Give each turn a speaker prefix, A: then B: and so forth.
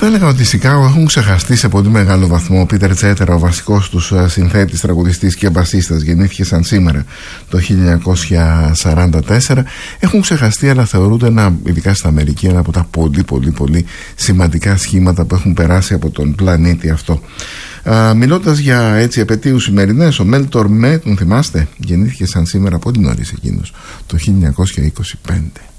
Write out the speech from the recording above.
A: Θα έλεγα ότι οι Σικάγο έχουν ξεχαστεί σε πολύ μεγάλο βαθμό. Ο Πίτερ Τσέτερα, ο βασικός τους συνθέτης, τραγουδιστής και μπασίστας, γεννήθηκε σαν σήμερα το 1944. Έχουν ξεχαστεί, αλλά θεωρούνται ειδικά στην Αμερική, ένα από τα πολύ σημαντικά σχήματα που έχουν περάσει από τον πλανήτη αυτό. Μιλώντας για έτσι επετείους σημερινές, ο Μέλ Τορμέ, τον θυμάστε, γεννήθηκε σαν σήμερα πολύ νωρίς εκείνος, το 1925.